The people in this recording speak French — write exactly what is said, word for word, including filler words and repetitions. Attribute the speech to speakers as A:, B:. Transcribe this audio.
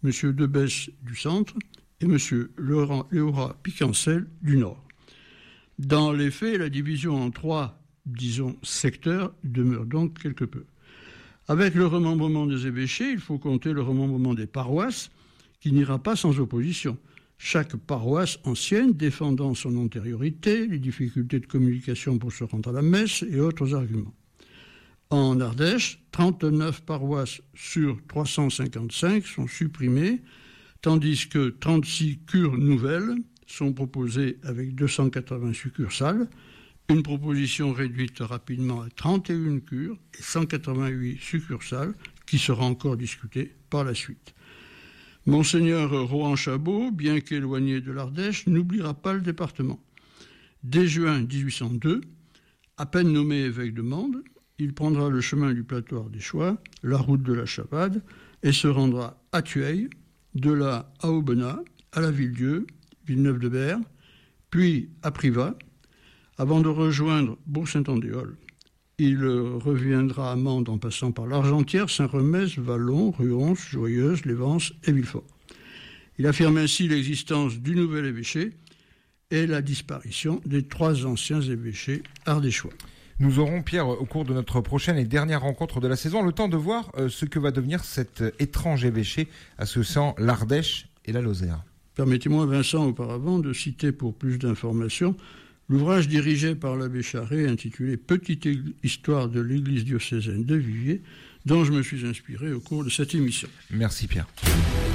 A: M. Debesse du centre et M. Laurent Léora Picancel du nord. Dans les faits, la division en trois, disons, secteurs demeure donc quelque peu. Avec le remembrement des évêchés, il faut compter le remembrement des paroisses, qui n'ira pas sans opposition. Chaque paroisse ancienne défendant son antériorité, les difficultés de communication pour se rendre à la messe et autres arguments. En Ardèche, trente-neuf paroisses sur trois cent cinquante-cinq sont supprimées, tandis que trente-six cures nouvelles sont proposées avec deux cent quatre-vingts succursales, une proposition réduite rapidement à trente et une cures et cent quatre-vingt-huit succursales qui sera encore discutée par la suite. Monseigneur Rohan Chabot, bien qu'éloigné de l'Ardèche, n'oubliera pas le département. Dès juin dix-huit cent deux, à peine nommé évêque de Mende, il prendra le chemin du plateau ardéchois, la route de la Chavade, et se rendra à Thueil, de là à Aubenas, à la Ville-Dieu, Villeneuve-de-Berg, puis à Privas, avant de rejoindre Bourg-Saint-Andéol. Il reviendra à Mende en passant par l'Argentière, Saint-Remès, Vallon, Ruons, Joyeuse, Lévance et Villefort. Il affirme ainsi l'existence du nouvel évêché et la disparition des trois anciens évêchés ardéchois.
B: Nous aurons, Pierre, au cours de notre prochaine et dernière rencontre de la saison, le temps de voir euh, ce que va devenir cet étrange évêché associant l'Ardèche et la Lozère.
A: Permettez-moi, Vincent, auparavant, de citer pour plus d'informations l'ouvrage dirigé par l'abbé Charret intitulé « Petite histoire de l'église diocésaine de Viviers » dont je me suis inspiré au cours de cette émission.
B: Merci Pierre.